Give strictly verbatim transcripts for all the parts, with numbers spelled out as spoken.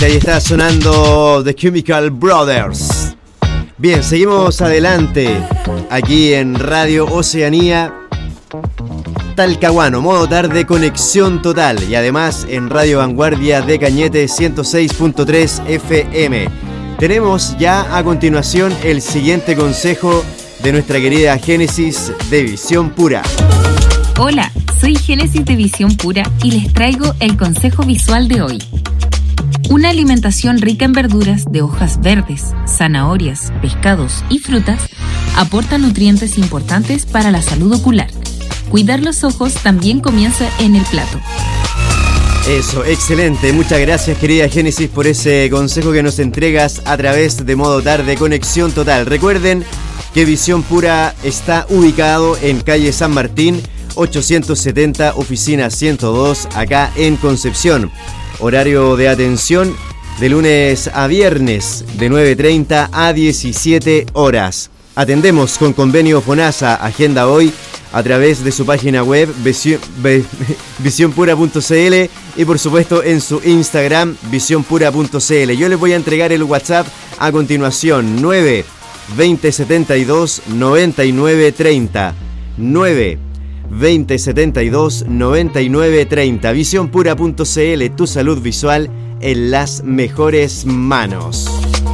Ahí está sonando The Chemical Brothers. Bien, seguimos adelante aquí en Radio Oceanía Talcahuano, modo tarde, conexión total. Y además en Radio Vanguardia de Cañete ciento seis punto tres F M. Tenemos ya a continuación el siguiente consejo de nuestra querida Génesis de Visión Pura. Hola, soy Génesis de Visión Pura y les traigo el consejo visual de hoy. Una alimentación rica en verduras de hojas verdes, zanahorias, pescados y frutas aporta nutrientes importantes para la salud ocular. Cuidar los ojos también comienza en el plato. Eso, excelente. Muchas gracias, querida Génesis, por ese consejo que nos entregas a través de Modo Tarde Conexión Total. Recuerden que Visión Pura está ubicado en calle San Martín, ochocientos setenta, oficina ciento dos, acá en Concepción. Horario de atención de lunes a viernes de nueve treinta a diecisiete horas. Atendemos con convenio FONASA Agenda Hoy a través de su página web visión pura punto c l y por supuesto en su Instagram visión pura punto c l. Yo les voy a entregar el WhatsApp a continuación: nueve veinte setenta y dos noventa y nueve treinta, nueve veinte setenta y dos noventa y nueve treinta. visión pura punto c l, tu salud visual en las mejores manos.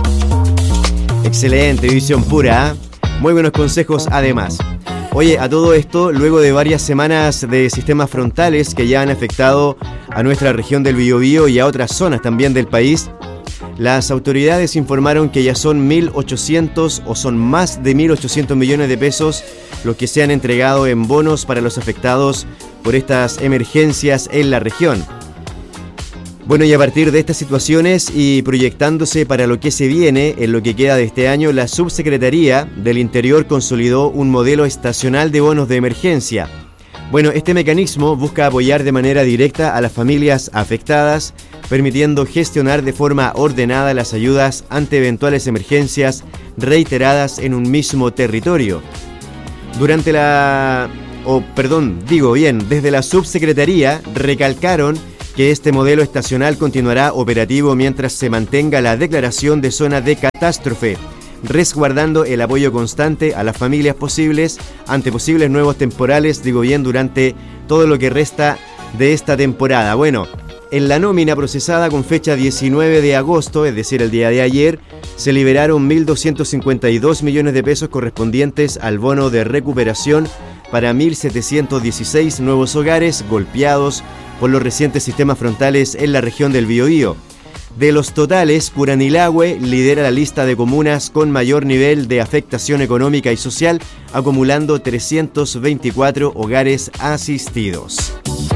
Excelente, Visión Pura, ¿eh? Muy buenos consejos además. Oye, a todo esto, luego de varias semanas de sistemas frontales que ya han afectado a nuestra región del Biobío y a otras zonas también del país, las autoridades informaron que ya son mil ochocientos o son más de mil ochocientos millones de pesos los que se han entregado en bonos para los afectados por estas emergencias en la región. Bueno, y a partir de estas situaciones y proyectándose para lo que se viene en lo que queda de este año, la Subsecretaría del Interior consolidó un modelo estacional de bonos de emergencia. Bueno, este mecanismo busca apoyar de manera directa a las familias afectadas, permitiendo gestionar de forma ordenada las ayudas ante eventuales emergencias reiteradas en un mismo territorio. Durante la... o oh, perdón, digo bien, desde la Subsecretaría recalcaron que este modelo estacional continuará operativo mientras se mantenga la declaración de zona de catástrofe, resguardando el apoyo constante a las familias posibles ante posibles nuevos temporales, digo bien, durante todo lo que resta de esta temporada. Bueno, en la nómina procesada con fecha diecinueve de agosto, es decir, el día de ayer, se liberaron mil doscientos cincuenta y dos millones de pesos correspondientes al bono de recuperación para mil setecientos dieciséis nuevos hogares golpeados por los recientes sistemas frontales en la región del Biobío. De los totales, Puranilahue lidera la lista de comunas con mayor nivel de afectación económica y social, acumulando trescientos veinticuatro hogares asistidos.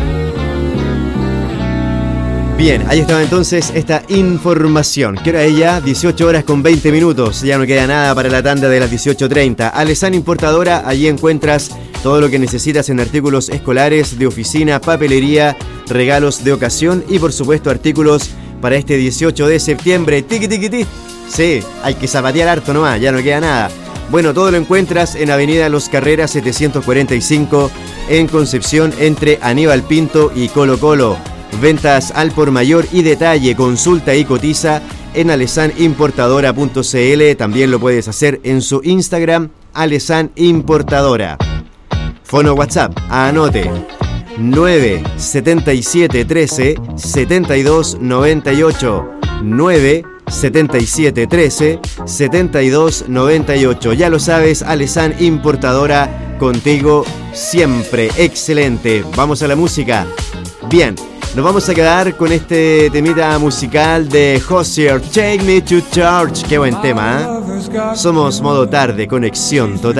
Bien, ahí estaba entonces esta información. ¿Qué hora es ya? dieciocho horas con veinte minutos. Ya no queda nada para la tanda de las dieciocho treinta. Alesan Importadora, allí encuentras todo lo que necesitas en artículos escolares, de oficina, papelería, regalos de ocasión y por supuesto artículos para este dieciocho de septiembre. Tiki tiki tiki. Sí, hay que zapatear harto nomás, ya no queda nada. Bueno, todo lo encuentras en Avenida Los Carreras setecientos cuarenta y cinco en Concepción, entre Aníbal Pinto y Colo Colo. Ventas al por mayor y detalle, consulta y cotiza en alesan importadora punto c l. También lo puedes hacer en su Instagram, Alesan Importadora. Fono WhatsApp, anote nueve setenta y siete trece setenta y dos noventa y ocho, nueve setenta y siete trece setenta y dos noventa y ocho. Ya lo sabes, Alesan Importadora, contigo siempre. Excelente. Vamos a la música. Bien, nos vamos a quedar con este temita musical de Hozier, Take Me to Church. Qué buen tema, ¿eh? Somos Modo Tarde, conexión total.